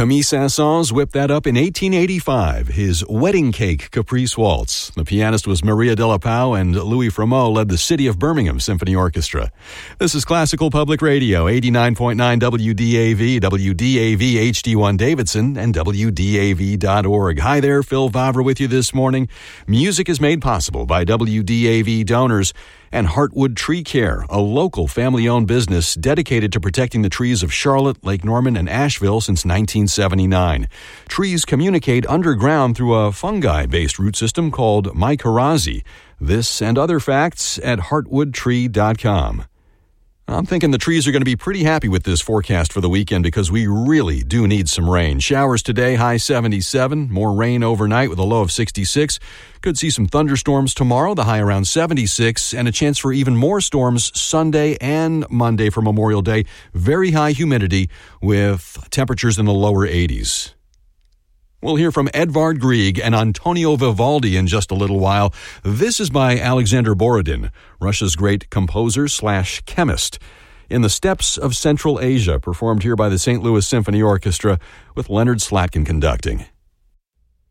Camille Saint-Saëns whipped that up in 1885, his Wedding Cake Caprice Waltz. The pianist was Maria de la Pau, and Louis Fremeau led the City of Birmingham Symphony Orchestra. This is Classical Public Radio, 89.9 WDAV, WDAV HD1 Davidson, and WDAV.org. Hi there, Phil Vavra with you this morning. Music is made possible by WDAV donors and Heartwood Tree Care, a local family-owned business dedicated to protecting the trees of Charlotte, Lake Norman, and Asheville since 1979. Trees communicate underground through a fungi-based root system called mycorrhizae. This and other facts at heartwoodtree.com. I'm thinking the trees are going to be pretty happy with this forecast for the weekend because we really do need some rain. Showers today, high 77. More rain overnight with a low of 66. Could see some thunderstorms tomorrow, the high around 76. And a chance for even more storms Sunday and Monday for Memorial Day. Very high humidity with temperatures in the lower 80s. We'll hear from Edvard Grieg and Antonio Vivaldi in just a little while. This is by Alexander Borodin, Russia's great composer/chemist. In the Steppes of Central Asia, performed here by the St. Louis Symphony Orchestra with Leonard Slatkin conducting.